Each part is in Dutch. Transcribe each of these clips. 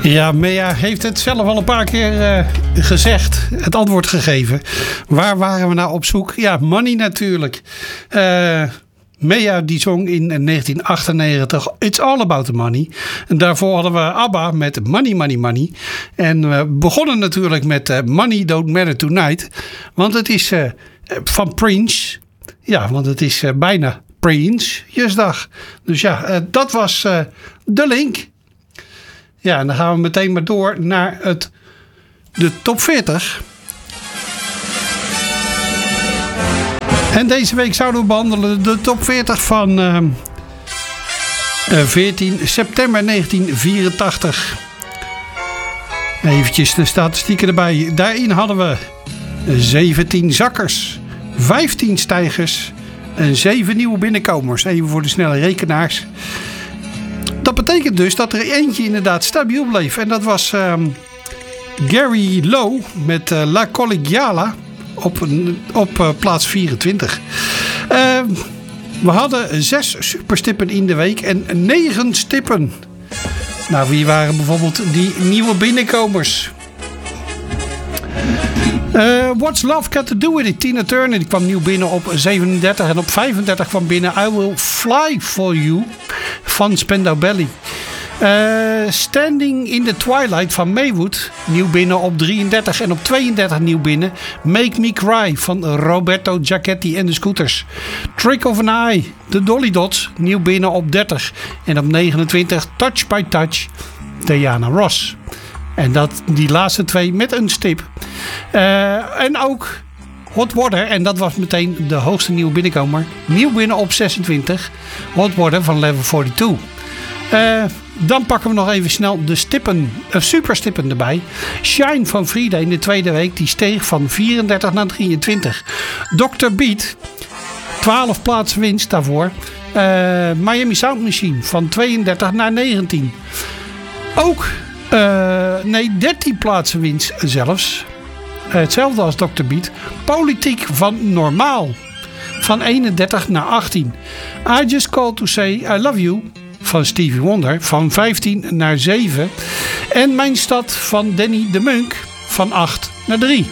Ja, Mea heeft het zelf al een paar keer gezegd. Het antwoord gegeven. Waar waren we nou op zoek? Ja, Money natuurlijk. Mea die zong in 1998 It's All About the Money. En daarvoor hadden we ABBA met Money, Money, Money. En we begonnen natuurlijk met Money Don't Matter Tonight. Want het is van Prince. Ja, want het is bijna Prinsjesdag. Dus ja, dat was de link. Ja, en dan gaan we meteen maar door naar de top 40. En deze week zouden we behandelen de top 40 van 14 september 1984. Eventjes de statistieken erbij. Daarin hadden we 17 zakkers, 15 stijgers en 7 nieuwe binnenkomers. Even voor de snelle rekenaars. Dat betekent dus dat er eentje inderdaad stabiel bleef. En dat was Gary Lowe met La Collegiala op plaats 24. We hadden 6 superstippen in de week en 9 stippen. Nou, wie waren bijvoorbeeld die nieuwe binnenkomers? What's Love Got To Do With It? Tina Turner die kwam nieuw binnen op 37 en op 35 kwam binnen I Will Fly For You van Spandau Ballet. Standing in the Twilight van Maywood nieuw binnen op 33 en op 32 nieuw binnen Make Me Cry van Roberto Giachetti en de Scooters. Trick of an Eye, de Dolly Dots nieuw binnen op 30 en op 29 Touch by Touch Diana Ross. En die laatste twee met een stip. En ook Hot Water. En dat was meteen de hoogste nieuwe binnenkomer. Nieuw binnen op 26. Hot Water van Level 42. Dan pakken we nog even snel de superstippen erbij. Shine van Frida in de tweede week. Die steeg van 34 naar 23. Dr. Beat. 12 plaatsen winst daarvoor. Miami Sound Machine van 32 naar 19. Ook 13 plaatsen winst zelfs. Hetzelfde als Dr. Beat. Politiek van Normaal. Van 31 naar 18. I Just Called To Say I Love You. Van Stevie Wonder. Van 15 naar 7. En Mijn Stad van Danny de Munk. Van 8 naar 3.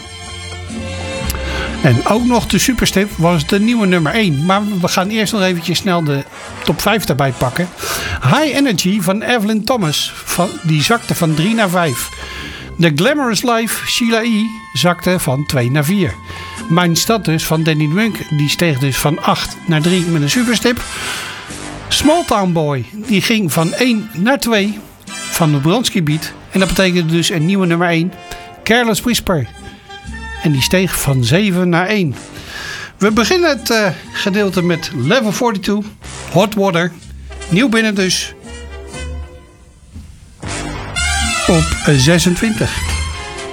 En ook nog de superstip was de nieuwe nummer 1. Maar we gaan eerst nog eventjes snel de top 5 erbij pakken. High Energy van Evelyn Thomas. Die zakte van 3 naar 5. The Glamorous Life, Sheila E. zakte van 2 naar 4. Mijn Stad dus van Danny de Munk. Die steeg dus van 8 naar 3 met een superstip. Small Town Boy. Die ging van 1 naar 2 van de Bronski Beat. En dat betekent dus een nieuwe nummer 1. Careless Whisper. En die steeg van 7 naar 1. We beginnen het gedeelte met Level 42. Hot Water. Nieuw binnen dus. Op 26.